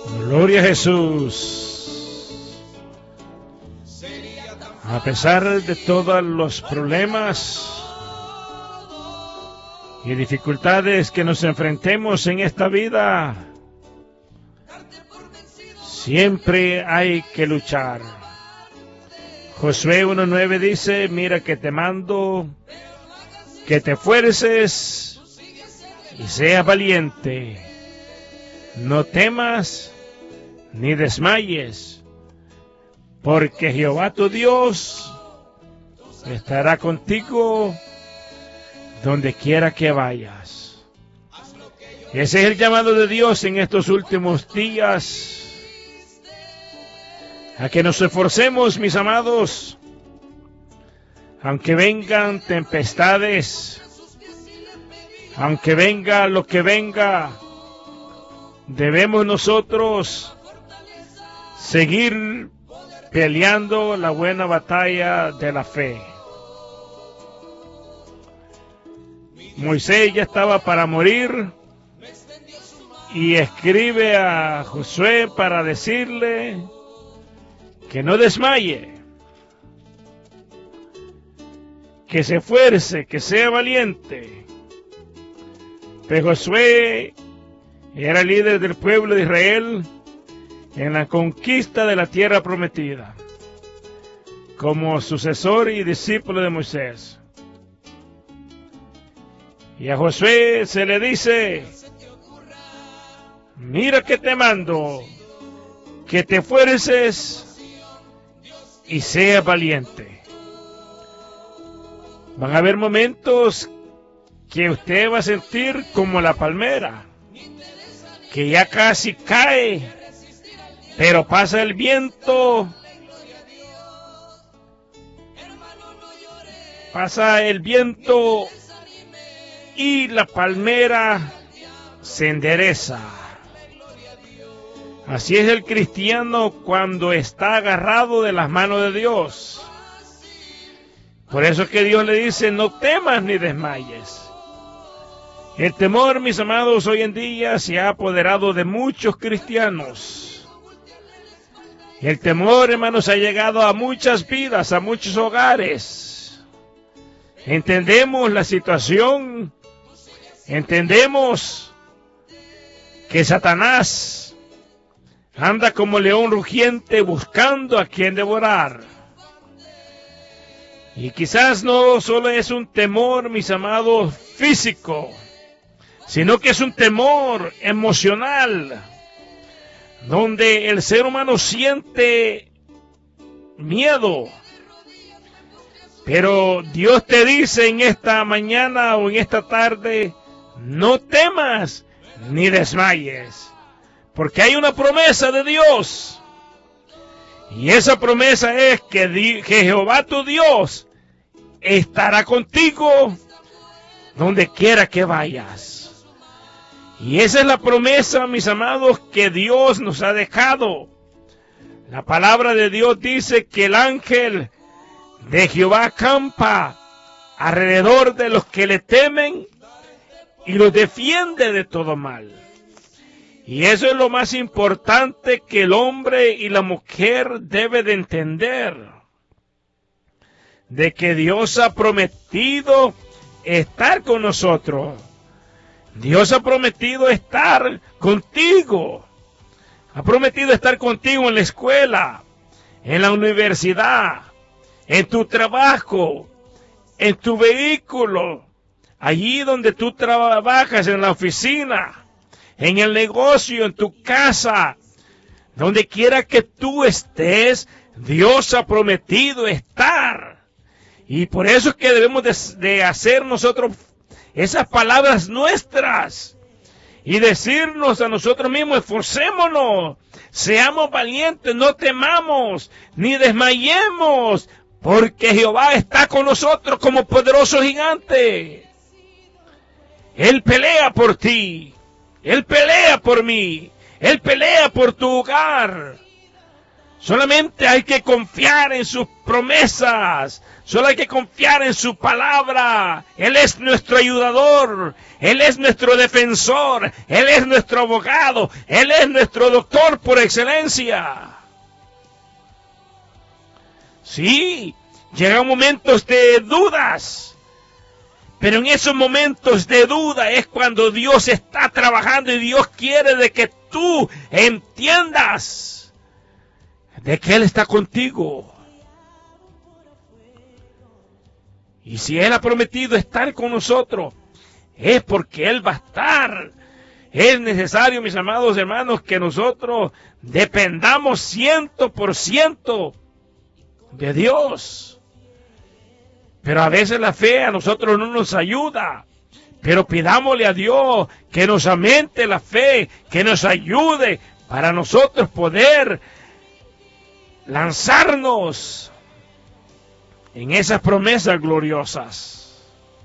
Gloria a Jesús. A pesar de todos los problemas y dificultades que nos enfrentemos en esta vida, siempre hay que luchar. Josué 1:9 dice: mira que te mando que te esfuerces y seas valiente. No temas ni desmayes, porque Jehová tu Dios estará contigo donde quiera que vayas. Ese es el llamado de Dios en estos últimos días, a que nos esforcemos, mis amados, aunque vengan tempestades, aunque venga lo que venga, debemos nosotros seguir peleando la buena batalla de la fe. Moisés ya estaba para morir y escribe a Josué para decirle que no desmaye, que se esfuerce, que sea valiente. Pero Josué era líder del pueblo de Israel en la conquista de la tierra prometida, como sucesor y discípulo de Moisés. Y a Josué se le dice: mira que te mando, que te esfuerces y seas valiente. Van a haber momentos que usted va a sentir como la palmera, que ya casi cae, pero pasa el viento, y la palmera se endereza. Así es el cristiano cuando está agarrado de las manos de Dios. Por eso es que Dios le dice: no temas ni desmayes. El temor, mis amados, hoy en día se ha apoderado de muchos cristianos. El temor, hermanos, ha llegado a muchas vidas, a muchos hogares. Entendemos la situación, entendemos que Satanás anda como león rugiente buscando a quien devorar. Y quizás no solo es un temor, mis amados, físico, sino que es un temor emocional, donde el ser humano siente miedo. Pero Dios te dice en esta mañana o en esta tarde: no temas ni desmayes, porque hay una promesa de Dios. Y esa promesa es que Jehová tu Dios estará contigo donde quiera que vayas. Y esa es la promesa, mis amados, que Dios nos ha dejado. La palabra de Dios dice que el ángel de Jehová acampa alrededor de los que le temen y los defiende de todo mal. Y eso es lo más importante que el hombre y la mujer debe de entender, de que Dios ha prometido estar con nosotros. Dios ha prometido estar contigo. Ha prometido estar contigo en la escuela, en la universidad, en tu trabajo, en tu vehículo, allí donde tú trabajas, en la oficina, en el negocio, en tu casa, donde quiera que tú estés, Dios ha prometido estar. Y por eso es que debemos de hacer nosotros esas palabras nuestras y decirnos a nosotros mismos: esforcémonos, seamos valientes, no temamos, ni desmayemos, porque Jehová está con nosotros como poderoso gigante. Él pelea por ti. Él pelea por mí, Él pelea por tu hogar. Solamente hay que confiar en sus promesas. Solo hay que confiar en su palabra. Él es nuestro ayudador. Él es nuestro defensor. Él es nuestro abogado. Él es nuestro doctor por excelencia. Sí, llegan momentos de dudas. Pero en esos momentos de duda es cuando Dios está trabajando y Dios quiere de que tú entiendas de que Él está contigo. Y si Él ha prometido estar con nosotros, es porque Él va a estar. Es necesario, mis amados hermanos, que nosotros dependamos 100% de Dios. Pero a veces la fe a nosotros no nos ayuda. Pero pidámosle a Dios que nos aumente la fe, que nos ayude para nosotros poder lanzarnos en esas promesas gloriosas.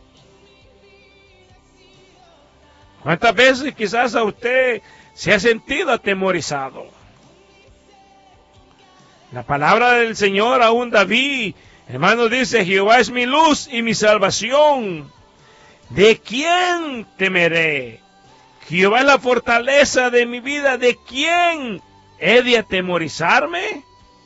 ¿Cuántas veces quizás a usted se ha sentido atemorizado? La palabra del Señor, aún David, hermano, dice: Jehová es mi luz y mi salvación. ¿De quién temeré? Jehová es la fortaleza de mi vida. ¿De quién he de atemorizarme?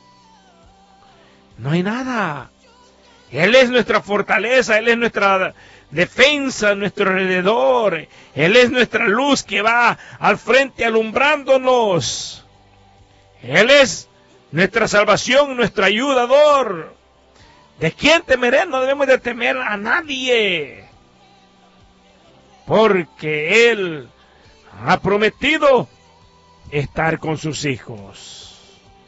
No hay nada. Él es nuestra fortaleza, Él es nuestra defensa, nuestro alrededor. Él es nuestra luz que va al frente alumbrándonos. Él es nuestra salvación, nuestro ayudador. ¿De quién temeré? No debemos de temer a nadie, porque Él ha prometido estar con sus hijos.